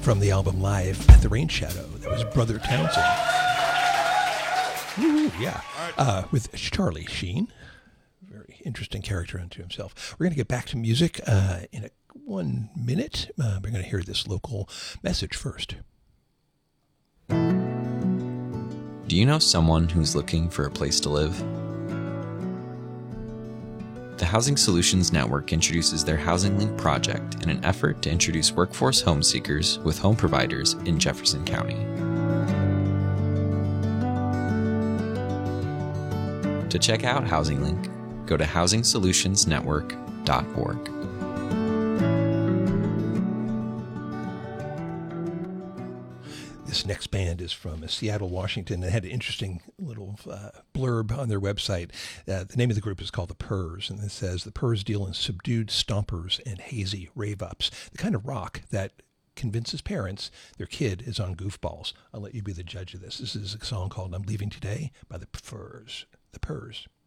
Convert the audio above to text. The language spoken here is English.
from the album Live at the Rain Shadow. That was Brother Townsend. Ooh, yeah. With Charlie Sheen. Very interesting character unto himself. We're going to get back to music in 1 minute. We're going to hear this local message first. Do you know someone who's looking for a place to live? The Housing Solutions Network introduces their Housing Link project in an effort to introduce workforce home seekers with home providers in Jefferson County. To check out Housing Link, go to housingsolutionsnetwork.org. This next band is from Seattle, Washington. They had an interesting little blurb on their website. The name of the group is called The Purrs, and it says, the Purrs deal in subdued stompers and hazy rave-ups, the kind of rock that convinces parents their kid is on goofballs. I'll let you be the judge of this. This is a song called I'm Leaving Today by The Purrs. The Purrs.